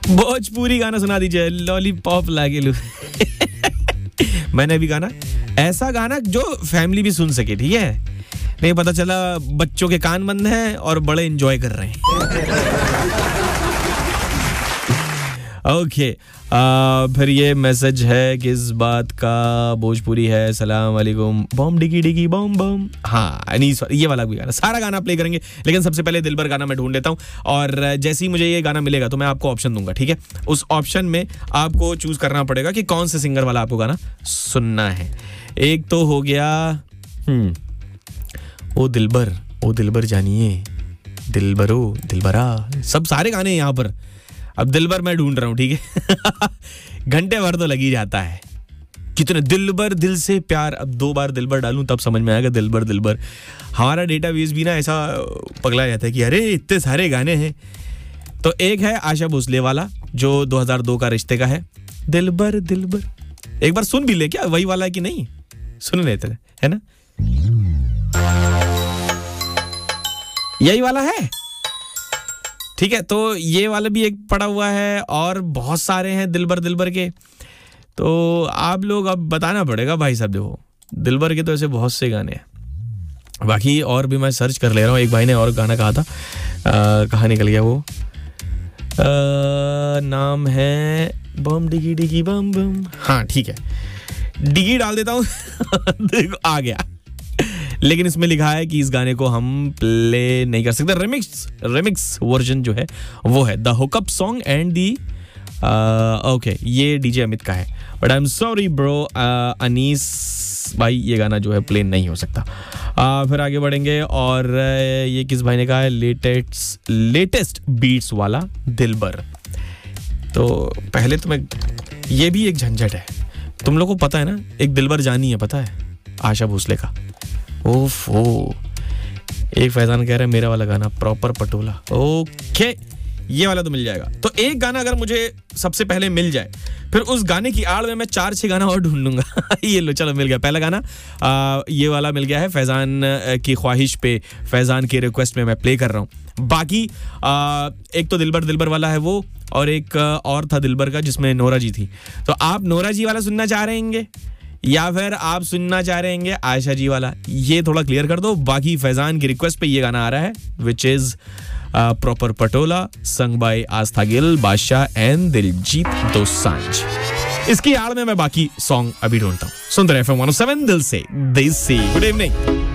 भोजपुरी गाना सुना दीजिए, लॉलीपॉप लागेलू। मैंने अभी गाना, ऐसा गाना जो फैमिली भी सुन सके, ठीक है? नहीं पता चला बच्चों के कान बंद हैं और बड़े एंजॉय कर रहे हैं। ओके, फिर ये मैसेज है किस बात का, भोजपुरी है, सलाम वालेकुम, बम डिगी डिगी बम बम। हाँ नहीं, ये वाला भी गाना, सारा गाना प्ले करेंगे, लेकिन सबसे पहले दिलबर गाना मैं ढूंढ लेता हूँ, और जैसे ही मुझे ये गाना मिलेगा तो मैं आपको ऑप्शन दूंगा, ठीक है? उस ऑप्शन में आपको चूज करना पड़ेगा कि कौन से सिंगर वाला आपको गाना सुनना है। एक तो हो गया ओ दिलबर जानिए, दिलबरो दिलबरा, सब सारे गाने यहाँ पर। अब दिलबर मैं ढूंढ रहा हूँ, ठीक है? घंटे भर तो लग ही जाता है। कितने दिलबर, दिल से प्यार, अब 2 बार दिलबर डालूं तब समझ में आएगा दिलबर। हमारा डेटाबेस भी ना ऐसा पगला जाता है कि अरे इतने सारे गाने हैं। तो एक है आशा भोसले वाला जो 2002 का रिश्ते का है, दिलबर। एक बार सुन भी ले, क्या वही वाला है कि नहीं? सुन लेते है ना, यही वाला है, ठीक है? तो ये वाला भी एक पड़ा हुआ है, और बहुत सारे हैं दिलबर के। तो आप लोग अब बताना पड़ेगा भाई साहब। देखो दिलबर के तो ऐसे बहुत से गाने हैं, बाकी और भी मैं सर्च कर ले रहा हूँ। एक भाई ने और गाना कहा था, कहाँ निकल गया वो, नाम है बम डिगी डिगी बम बम। हाँ ठीक है, डिगी डाल देता हूँ। देखो आ गया, लेकिन इसमें लिखा है कि इस गाने को हम प्ले नहीं कर सकते। रिमिक्स वर्जन जो है वो है the hookup song and the okay, ये डीजे अमित का है, but I am sorry bro Anees भाई, ये गाना जो है प्ले नहीं हो सकता। फिर आगे बढ़ेंगे, और ये किस भाई ने कहा है, लेटेस्ट बीट्स वाला दिलबर। तो पहले तो मैं, ये भी एक झंझट है, तुम लोगों को पता है ना, एक दिलबर जानी है, पता है, आशा भोसले का। ओफो, एक फैजान कह रहा है मेरा वाला गाना प्रॉपर पटोला। ओके, ये वाला तो मिल जाएगा। तो एक गाना अगर मुझे सबसे पहले मिल जाए, फिर उस गाने की आड़ में मैं 4-6 गाना और ढूंढ लूंगा। ये लो, चलो मिल गया पहला गाना। ये वाला मिल गया है, फैजान की ख्वाहिश पे, फैजान की रिक्वेस्ट में मैं प्ले कर रहा हूँ। बाकी एक तो दिलबर वाला है वो, और एक और था दिलबर का जिसमें नोरा जी थी। तो आप नोरा जी वाला सुनना चाह रहे हैं या फिर आप सुनना चाह रहे हैं आयशा जी वाला, ये थोड़ा क्लियर कर दो। बाकी फैजान की रिक्वेस्ट पे ये गाना आ रहा है, which is proper Patola, sung by आस्था गिल, बादशाह एंड दिलजीत दोसांझ। इसकी आड़ में मैं बाकी सॉन्ग अभी ढूंढता हूँ। सुन रहे FM 107 दिल से देसी। Good evening.